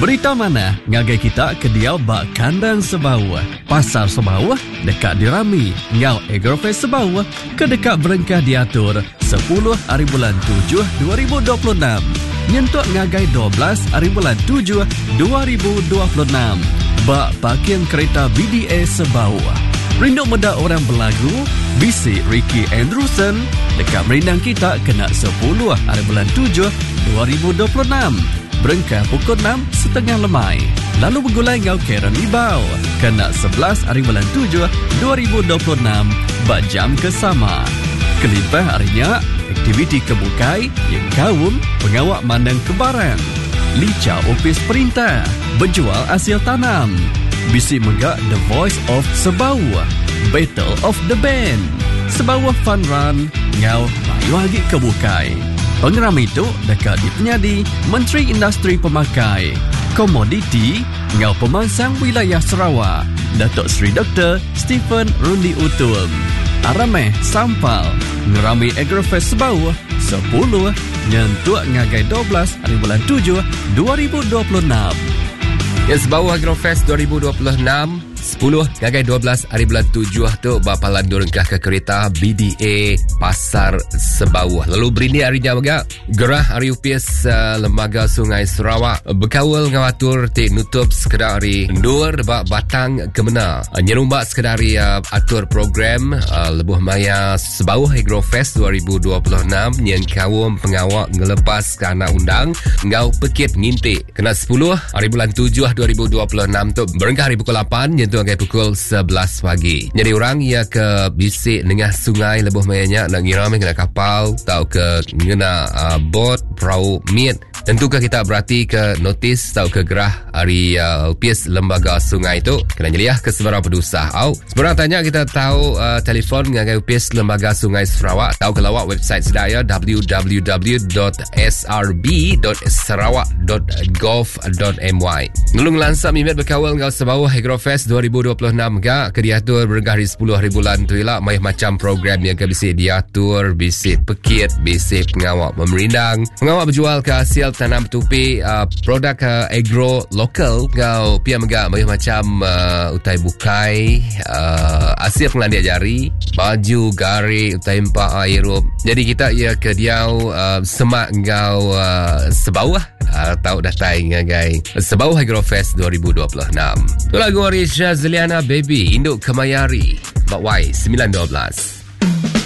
Berita mana ngagai kita ke dia bak kandang Sebawah. Pasar Sebawah dekat dirami. Ngau Agrofest Sebawah ke dekat berengkah diatur 10 hari bulan 7 2026. Nyentuk ngagai 12 hari bulan 7 2026. Bak parking kereta BDA Sebawah. Rindu muda orang berlagu, bisik Ricky Andrewson dekat merindang kita kena 10 hari bulan 7 2026. Berengkah pukul 6.30 lemai. Lalu bergulai ngau Karen Ibau kena 11 hari bulan 7 2026 bak jam kesama. Kelimpah harinya aktiviti kebukai yang kaum pengawak mandang kebaran. Lica opis perintah, berjual hasil tanam. Bisik megak The Voice of Sebawah, Battle of the Band, Sebawah Fun Run, ngau mayu lagi kebukai. Pengeram itu dekat dipenyadi Menteri Industri Pemakai, Komoditi, ngau pemangsang wilayah Sarawak, Datuk Seri Dr. Stephen Rundi Utul. Arameh Sampal, ngerami Agrofest Sebawah 10 nyentuk ngagai 12 hari bulan 7 2026. Ya, Sebawah Agrofest 2026 10 ngagai 12 hari bulan 7 tu bapalan durengkah ke kereta BDA Pasar Sebawah. Lalu berini harinya megak gerah hari UPS Lembaga Sungai Sarawak berkawal ngawatur ti nutup sekedar hari Nur bak Batang Kemena. Nyerumbak sekedar hari atur program lebuh maya Sebawah Agrofest 2026 yang kawum pengawak ngelepas ke anak undang ngau pekit ngintik kena 10 hari bulan 7 2026 tu berengkah hari pukul 8 tu agak pukul 11 pagi. Jadi orang ia ke bisik nengah sungai lebuh mayanya nak ngiram kena kapal tau ke ngena bot perahu mit. Tentukah kita berarti ke notis tau ke gerah hari UPS Lembaga Sungai itu kena jeliah ke sebarang pedusah. Sebarang tanya kita tahu telefon ngagai UPS Lembaga Sungai Sarawak tahu ke lawak website sedaya www.srb.sarawak.gov.my. Nulung lansam imet berkawal ngau Sebawah Agrofest 2026 ga ke diatur berengkah hari 10 hari bulan tu ialah macam program yang ke bisik diatur, bisik pekit, bisik pengawak memerindang, pengawak berjual ke hasil tanam tupi produk agro lokal ngau pia megak macam utai bukai hasil pengelandia jari, baju gari utai empa airup. Jadi kita ia ke diau semak ngau Sebawah tahu datai ngagai Sebawah Agrofest 2026. Tu lagu Arisha Zeliana Baby Induk Kemayari Bak Y 912.